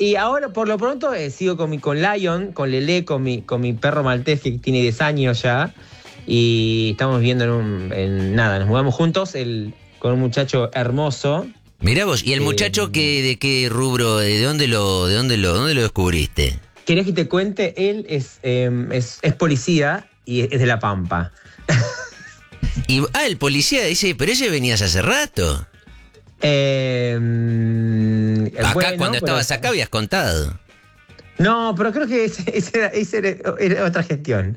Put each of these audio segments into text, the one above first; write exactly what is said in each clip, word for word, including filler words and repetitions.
Y ahora, por lo pronto, eh, sigo con mi con Lion, con Lele, con mi, con mi perro maltés que tiene diez años ya. Y estamos viendo en un... En, nada, nos mudamos juntos el, con un muchacho hermoso. Mirá vos, ¿y el muchacho eh, que, de qué rubro, de dónde lo, de dónde lo, dónde lo descubriste? ¿Querés que te cuente? Él es, eh, es, es policía y es de La Pampa. Y, ah, el policía dice, pero ese venías hace rato. Eh, acá, bueno, cuando pero... estabas acá habías contado. No, pero creo que ese, ese, era, ese era, era otra gestión.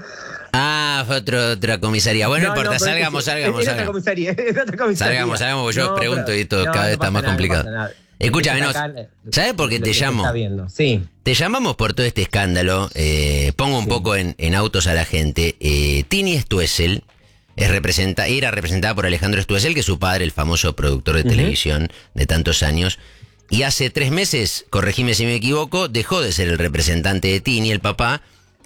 Ah, fue otro, otra comisaría. Bueno, no, no importa, no, salgamos, sí, salgamos, es, salgamos. Otra comisaría, es otra comisaría. Salgamos, salgamos, porque yo no, pregunto pero, y todo no, cada vez no está más nada, complicado. No Escúchame, no, ¿sabes por qué te llamo? Sí. Te llamamos por todo este escándalo. Eh, pongo un sí. poco en, en autos a la gente. Eh, Tini Stoessel es representa, era representada por Alejandro Stoessel, que es su padre, el famoso productor de uh-huh. televisión de tantos años. Y hace tres meses, corregime si me equivoco, dejó de ser el representante de Tini, el papá.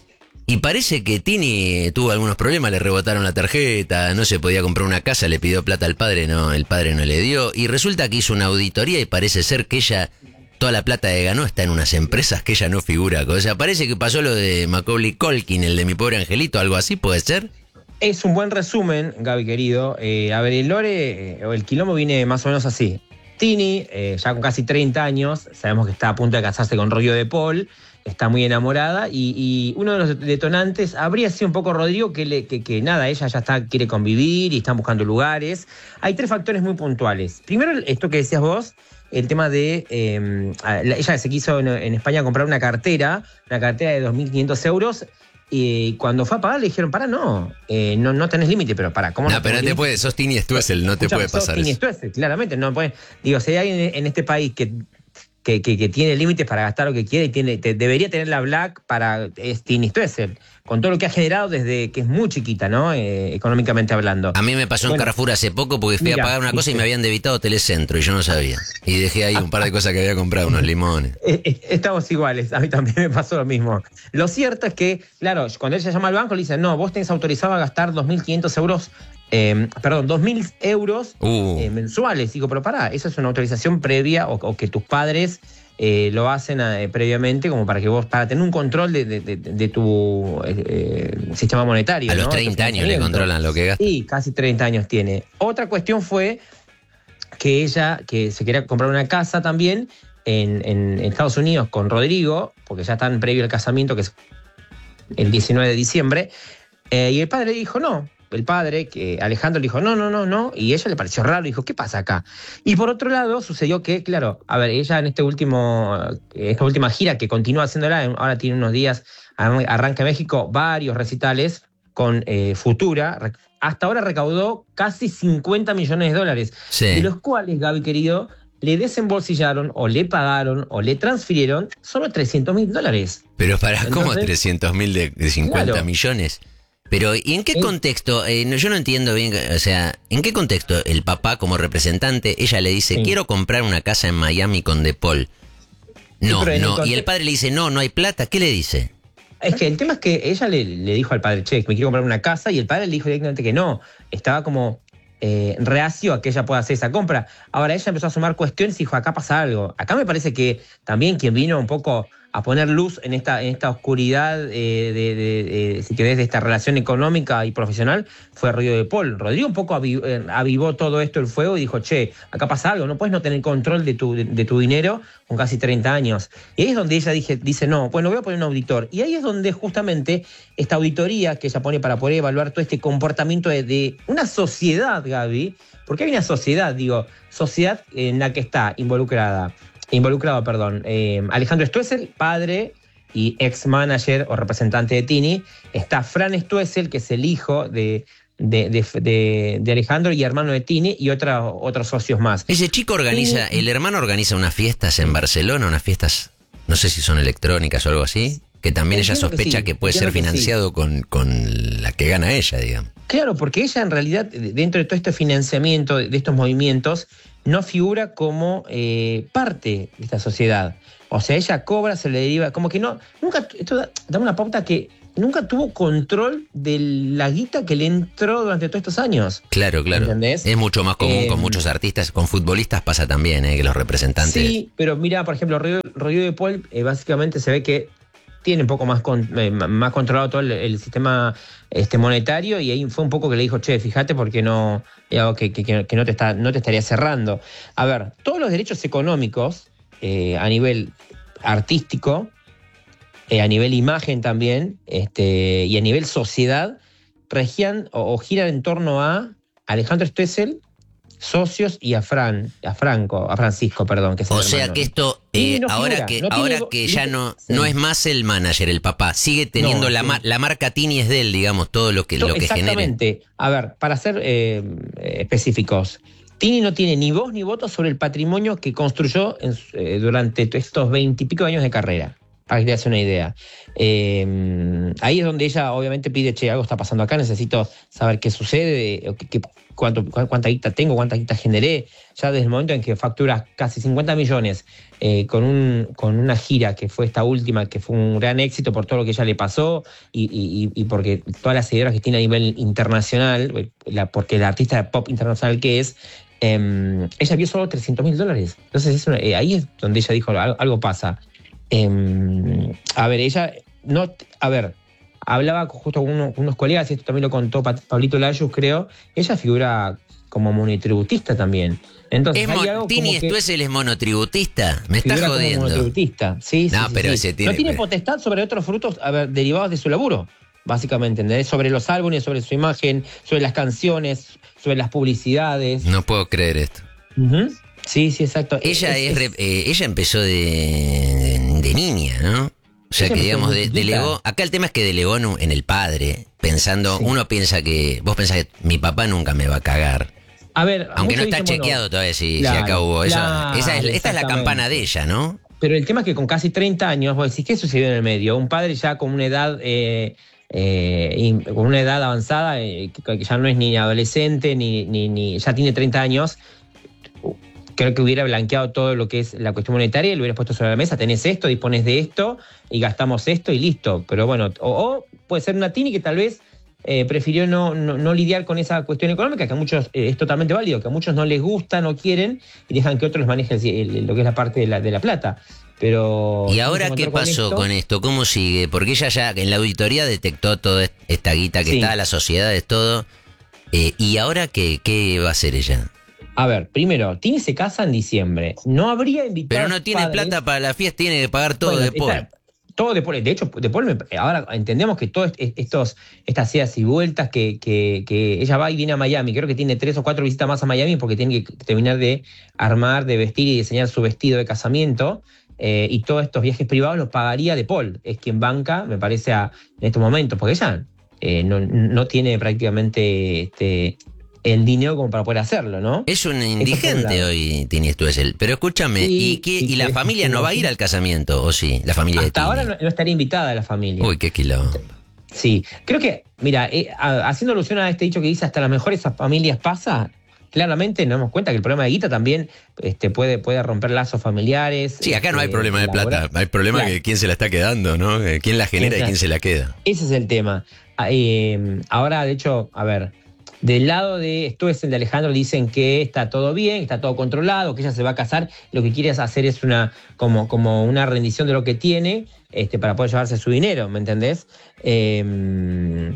Y parece que Tini tuvo algunos problemas, le rebotaron la tarjeta, no se podía comprar una casa, le pidió plata al padre, no, el padre no le dio. Y resulta que hizo una auditoría y parece ser que ella, toda la plata que ganó está en unas empresas que ella no figura. O sea, parece que pasó lo de Macaulay Culkin, el de Mi Pobre Angelito, algo así, ¿puede ser? Es un buen resumen, Gaby querido. Eh, a ver, el lore, eh, el quilombo viene más o menos así. Tini, eh, ya con casi treinta años, sabemos que está a punto de casarse con Rodrigo de Paul, está muy enamorada y, y uno de los detonantes habría sido un poco Rodrigo, que, le, que, que nada, ella ya está, quiere convivir y están buscando lugares. Hay tres factores muy puntuales. Primero, esto que decías vos, el tema de... Eh, ella se quiso en, en España comprar una cartera, una cartera de dos mil quinientos euros, y cuando fue a pagar le dijeron, para, no, eh, no, no tenés límite, pero para, ¿cómo no? No, pero no te puede, sos Tini Stoessel, no te puede pasar eso. Tini Stoessel, claramente, no puede. Digo, si hay alguien en este país que... Que, que, que tiene límites para gastar lo que quiere y tiene, te, debería tener la Black para es Tini Stoessel, con todo lo que ha generado desde que es muy chiquita, ¿no? Eh, económicamente hablando. A mí me pasó bueno, en Carrefour hace poco porque fui mira, a pagar una cosa y me habían debitado Telecentro y yo no sabía. Y dejé ahí un par de cosas que había comprado, unos limones. Estamos iguales, a mí también me pasó lo mismo. Lo cierto es que, claro, cuando ella llama al banco le dicen, no, vos tenés autorizado a gastar dos mil quinientos euros Eh, perdón, dos mil euros uh. eh, mensuales. Digo, pero pará, esa es una autorización previa o, o que tus padres eh, lo hacen eh, previamente como para que vos, para tener un control de, de, de, de tu eh, sistema monetario. A los ¿no? treinta años le controlan lo que gasta. Sí, casi treinta años tiene. Otra cuestión fue que ella, que se quería comprar una casa también en, en, en Estados Unidos con Rodrigo, porque ya están previo al casamiento, que es el diecinueve de diciembre, eh, y el padre le dijo no. El padre, que Alejandro le dijo, no, no, no, no, y a ella le pareció raro, dijo, ¿qué pasa acá? Y por otro lado, sucedió que, claro, a ver, ella en este último, esta última gira que continúa haciéndola, ahora tiene unos días, arranca en México varios recitales con eh, Futura, hasta ahora recaudó casi cincuenta millones de dólares, sí. de los cuales, Gaby querido, le desembolsillaron o le pagaron o le transfirieron solo trescientos mil dólares. Pero para, Entonces, ¿cómo trescientos mil de, de cincuenta claro. millones? Pero, ¿y en qué contexto? Eh, no, yo no entiendo bien, o sea, ¿en qué contexto el papá como representante, ella le dice, sí. quiero comprar una casa en Miami con De Paul? No, sí, no, el y el padre le dice, no, no hay plata, ¿qué le dice? Es que el tema es que ella le, le dijo al padre, che, me quiero comprar una casa, y el padre le dijo directamente que no, estaba como eh, reacio a que ella pueda hacer esa compra. Ahora ella empezó a sumar cuestiones y dijo, acá pasa algo. Acá me parece que también quien vino un poco a poner luz en esta, en esta oscuridad eh, de, de, de, si querés, de esta relación económica y profesional fue Rodrigo de Paul. Rodrigo un poco avivó, eh, avivó todo esto el fuego y dijo, che, acá pasa algo, no puedes no tener control de tu, de, de tu dinero con casi treinta años. Y ahí es donde ella dije, dice, no, bueno, voy a poner un auditor. Y ahí es donde justamente esta auditoría que ella pone para poder evaluar todo este comportamiento de, de una sociedad, Gaby, porque hay una sociedad, digo, sociedad en la que está involucrada Involucrado, perdón, eh, Alejandro Stoessel, padre y ex manager o representante de Tini. Está Fran Stoessel, que es el hijo de, de, de, de, de Alejandro y hermano de Tini, y otra, otros socios más. Ese chico organiza, Tini, el hermano organiza unas fiestas en Barcelona, unas fiestas, no sé si son electrónicas o algo así, que también ella sospecha que, sí, que puede ser financiado sí. con, con la que gana ella, digamos. Claro, porque ella en realidad, dentro de todo este financiamiento, de estos movimientos, no figura como eh, parte de esta sociedad. O sea, ella cobra, se le deriva, como que no, nunca, esto da, da una pauta que nunca tuvo control de la guita que le entró durante todos estos años. Claro, claro. ¿Entendés? Es mucho más común eh, con muchos artistas, con futbolistas pasa también, eh, que los representantes... Sí, pero mira, por ejemplo, Rodrigo, Rodrigo de Paul, eh, básicamente se ve que tiene un poco más, con, eh, más controlado todo el, el sistema este, monetario, y ahí fue un poco que le dijo, che, fíjate porque no, que, que, que no, te está, no te estaría cerrando. A ver, todos los derechos económicos eh, a nivel artístico, eh, a nivel imagen también, este, y a nivel sociedad, regían o, o giran en torno a Alejandro Stoessel, socios, y a Fran, a Franco, a Francisco, perdón. Que es o sea que esto, eh, no ahora figura, que, no ahora tiene, que ya no, sí. no es más el manager, el papá, sigue teniendo no, la, sí. la marca Tini es de él, digamos, todo lo que, lo que genere. Exactamente. A ver, para ser eh, específicos, Tini no tiene ni voz ni voto sobre el patrimonio que construyó en, eh, durante estos veintipico años de carrera, para que te hagas una idea. Eh, ahí es donde ella obviamente pide, che, algo está pasando acá, necesito saber qué sucede, qué, qué, cuánto, cuánta guita tengo, cuánta guita generé. Ya desde el momento en que facturas casi cincuenta millones eh, con, un, con una gira que fue esta última, que fue un gran éxito por todo lo que ella le pasó y, y, y porque todas las seguidoras que tiene a nivel internacional, la, porque la artista de pop internacional que es, eh, ella vio solo trescientos mil dólares. Entonces es una, eh, ahí es donde ella dijo, algo, algo pasa. Eh, a ver, ella, no, a ver, hablaba justo con uno, unos colegas, y esto también lo contó Pablito Layuz, creo, ella figura como monotributista también. Entonces, es hay algo Tini Stoessel es monotributista, me estás jodiendo. Como monotributista, sí, sí. No, sí, pero sí. Ese tiene... No tiene potestad sobre otros frutos a ver, derivados de su laburo, básicamente, ¿entendés? Sobre los álbumes, sobre su imagen, sobre las canciones, sobre las publicidades. No puedo creer esto. Uh-huh. Sí, sí, exacto. Ella es, es, es eh, ella empezó de, de, de niña, ¿no? O sea, que digamos, de, delegó... Acá el tema es que delegó en, en el padre, pensando... Sí. Uno piensa que... Vos pensás que mi papá nunca me va a cagar. A ver... Aunque no está dicen, chequeado bueno, todavía si, claro, si acá hubo eso. Claro, esa es, esta es la campana de ella, ¿no? Pero el tema es que con casi treinta años, vos decís, ¿qué sucedió en el medio? Un padre ya con una edad... Eh, eh, con una edad avanzada, eh, que, que ya no es ni adolescente, ni, ni, ni ya tiene treinta años... Creo que hubiera blanqueado todo lo que es la cuestión monetaria y lo hubieras puesto sobre la mesa. Tenés esto, dispones de esto y gastamos esto y listo. Pero bueno, o, o puede ser una Tini que tal vez eh, prefirió no, no, no lidiar con esa cuestión económica, que a muchos eh, es totalmente válido, que a muchos no les gusta, no quieren y dejan que otros les manejen el, el, lo que es la parte de la, de la plata. Pero ¿y ahora qué pasó con esto? con esto? ¿Cómo sigue? Porque ella ya en la auditoría detectó toda esta guita que sí. está, las sociedades, todo. Eh, ¿Y ahora qué, qué va a hacer ella? A ver, primero, Tini se casa en diciembre. No habría invitado. Pero no tiene padres. plata para la fiesta, tiene que pagar todo bueno, de Paul. Está, todo de Paul. De hecho, de Paul me, ahora entendemos que todas estos, estas idas y vueltas que, que, que ella va y viene a Miami. Creo que tiene tres o cuatro visitas más a Miami porque tiene que terminar de armar, de vestir y diseñar su vestido de casamiento. Eh, y todos estos viajes privados los pagaría de Paul. Es quien banca, me parece, a, en estos momentos. Porque ella eh, no, no tiene prácticamente... Este, el dinero como para poder hacerlo, ¿no? Es un indigente hoy, Tini Stoessel. Pero escúchame, ¿y, qué, y, y la familia no va a ir al casamiento? ¿O sí? La familia Hasta de Tini. ahora no, no estaría invitada la familia. Uy, qué quilombo. Sí, creo que, mira, eh, haciendo alusión a este dicho que dice hasta las mejores familias pasa, claramente nos damos cuenta que el problema de guita también este, puede, puede romper lazos familiares. Sí, acá este, no hay problema de plata, hay problema claro. que quién se la está quedando, ¿no? Quién la genera y quién se la queda. Ese es el tema. Eh, ahora, de hecho, a ver... Del lado de Stoessel, de Alejandro, dicen que está todo bien, que está todo controlado, que ella se va a casar, lo que quiere hacer es una como, como una rendición de lo que tiene este, para poder llevarse su dinero, ¿me entendés? Eh,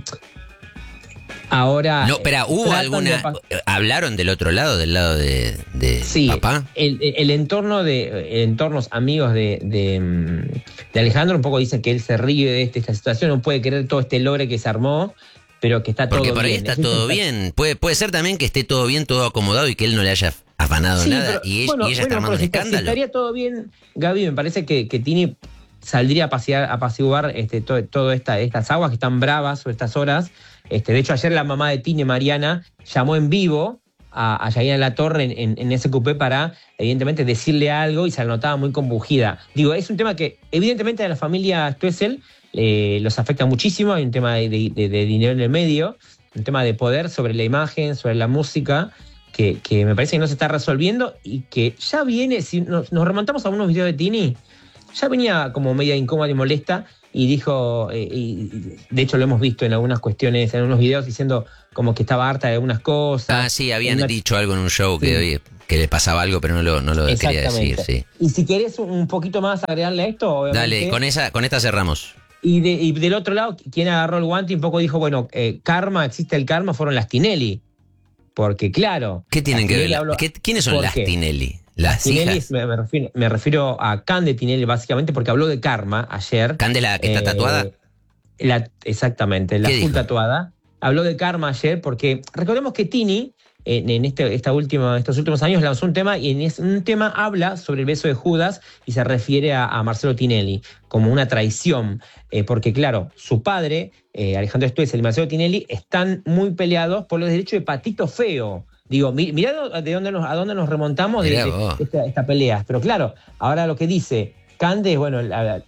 ahora... No, espera, ¿hubo alguna... De... ¿Hablaron del otro lado, del lado de, de sí, papá? El, el entorno de entornos amigos de, de, de Alejandro un poco dicen que él se ríe de esta, esta situación, no puede creer todo este logre que se armó, pero que está todo bien. Porque por ahí está todo bien. Puede, puede ser también que esté todo bien, todo acomodado y que él no le haya afanado sí, nada. Pero, y, él, bueno, y ella bueno, está armando un escándalo. Si estaría todo bien, Gaby, me parece que, que Tini saldría a apaciguar, a apaciguar este, todo, todo esta, estas aguas que están bravas sobre estas horas. Este, de hecho, ayer la mamá de Tini, Mariana, llamó en vivo a, a Yanina Latorre en, en, en ese cupé para, evidentemente, decirle algo y se la notaba muy compungida. Digo, es un tema que, evidentemente, a la familia Stoessel Eh, los afecta muchísimo, hay un tema de, de, de dinero en el medio, un tema de poder sobre la imagen, sobre la música, que, que me parece que no se está resolviendo y que ya viene, si nos, nos remontamos a unos videos de Tini, ya venía como media incómoda y molesta, y dijo, eh, y de hecho lo hemos visto en algunas cuestiones, en algunos videos, diciendo como que estaba harta de algunas cosas. Ah, sí, habían una... dicho algo en un show que, sí. que le pasaba algo, pero no lo, no lo quería decir. Sí. Y si querés un poquito más agregarle a esto, obviamente... Dale, con, esa, con esta cerramos. Y, de, y del otro lado, quien agarró el guante y un poco dijo, bueno, eh, karma, existe el karma, fueron las Tinelli. Porque claro... ¿Qué tienen que ver? Habló... ¿Qué, ¿Quiénes son las qué? Tinelli? Las Tinelli, hijas. Me, me, refiero, me refiero a Cande Tinelli básicamente porque habló de karma ayer. ¿Cande la que está eh, tatuada? La, exactamente, la full dijo? tatuada. Habló de karma ayer porque recordemos que Tini en, en este, esta última, estos últimos años lanzó un tema y en ese, un tema habla sobre el beso de Judas y se refiere a, a Marcelo Tinelli como una traición, eh, porque claro, su padre, eh, Alejandro Stoessel y Marcelo Tinelli están muy peleados por los derechos de Patito Feo. Digo, mirá de dónde nos, a dónde nos remontamos de, de, de esta, esta pelea. Pero claro, ahora lo que dice Cande es, bueno, la,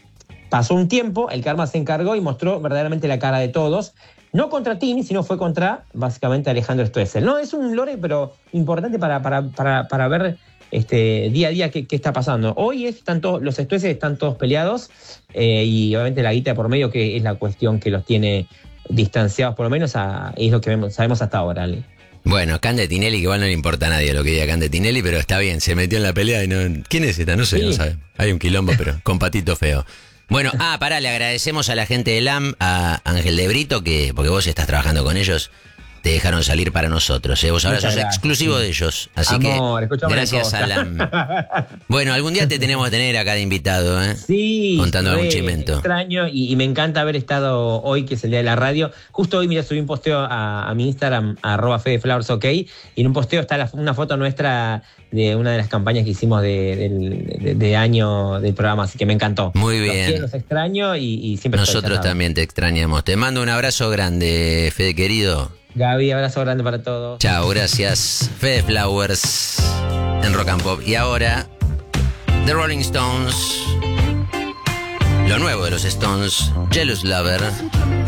pasó un tiempo, el karma se encargó y mostró verdaderamente la cara de todos. No contra Tini, sino fue contra, básicamente, Alejandro Stoessel. No, es un lore, pero importante para, para, para, para ver este, día a día qué, qué está pasando. Hoy están todos, los Stoessel están todos peleados eh, y obviamente la guita de por medio, que es la cuestión que los tiene distanciados, por lo menos, a, es lo que vemos, sabemos hasta ahora, Ale. Bueno, Cande Tinelli, que igual no le importa a nadie lo que diga Cande Tinelli, pero está bien, se metió en la pelea y no... ¿Quién es esta? No sé, sí. No sabe. Hay un quilombo, pero con Patito Feo. Bueno, ah, pará, le agradecemos a la gente de L A M, a Ángel de Brito, que porque vos estás trabajando con ellos, te dejaron salir para nosotros. ¿eh? Vos ahora Muchas sos gracias. exclusivo de ellos, así Amor, que gracias a L A M. Bueno, algún día te tenemos que tener acá de invitado, ¿eh? Sí, contando un chimento. Extraño y, y me encanta haber estado hoy, que es el día de la radio. Justo hoy, mira, subí un posteo a, a mi Instagram, a arroba fedeflowers, ok, y en un posteo está la, una foto nuestra de una de las campañas que hicimos de, de, de, de año del programa, así que me encantó. Muy bien. Los, los extraño y, y siempre Nosotros también te extrañamos. Te mando un abrazo grande, Fede querido. Gaby, abrazo grande para todos. Chao, gracias. Fede Flowers en Rock and Pop. Y ahora, The Rolling Stones. Lo nuevo de los Stones, Jealous Lover.